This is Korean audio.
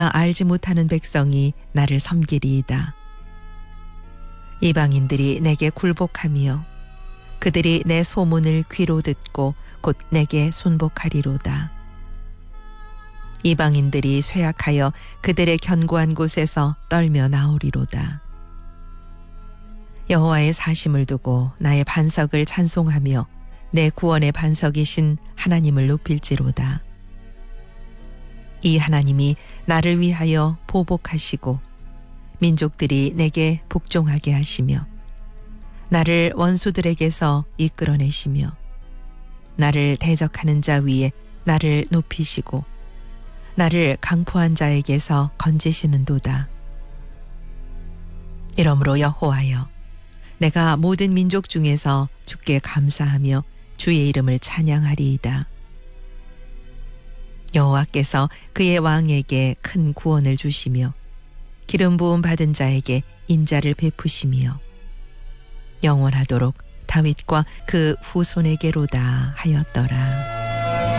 알지 못하는 백성이 나를 섬기리이다. 이방인들이 내게 굴복하며 그들이 내 소문을 귀로 듣고 곧 내게 순복하리로다. 이방인들이 쇠약하여 그들의 견고한 곳에서 떨며 나오리로다. 여호와의 사심을 두고 나의 반석을 찬송하며 내 구원의 반석이신 하나님을 높일지로다. 이 하나님이 나를 위하여 보복하시고 민족들이 내게 복종하게 하시며 나를 원수들에게서 이끌어내시며 나를 대적하는 자 위에 나를 높이시고 나를 강포한 자에게서 건지시는도다. 이러므로 여호와여, 내가 모든 민족 중에서 주께 감사하며 주의 이름을 찬양하리이다. 여호와께서 그의 왕에게 큰 구원을 주시며 기름 부음 받은 자에게 인자를 베푸시며 영원하도록 다윗과 그 후손에게로다 하였더라.